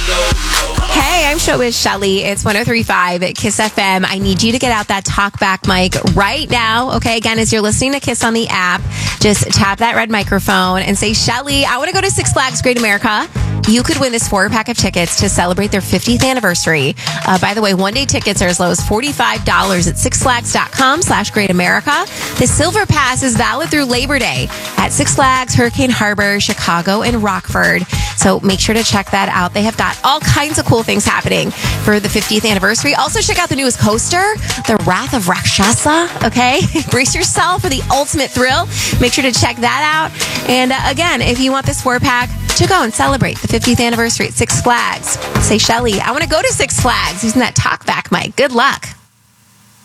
Hey, I'm Showbiz Shelly. It's 103.5 at Kiss FM. I need you to get out that talkback mic right now. Okay, again, as you're listening to Kiss on the app, just tap that red microphone and say, Shelly, I want to go to Six Flags Great America. You could win this 4-pack of tickets to celebrate their 50th anniversary. By the way, one-day tickets are as low as $45 at sixflags.com/Great America. The Silver Pass is valid through Labor Day at Six Flags, Hurricane Harbor, Chicago, and Rockford. So make sure to check that out. They have got all kinds of cool things happening for the 50th anniversary. Also, check out the newest coaster, The Wrath of Rakshasa. Okay? Brace yourself for the ultimate thrill. Make sure to check that out. And again, if you want this 4-pack, to go and celebrate the 50th anniversary at Six Flags. Say, Shelly, I want to go to Six Flags using that talkback mic. Good luck.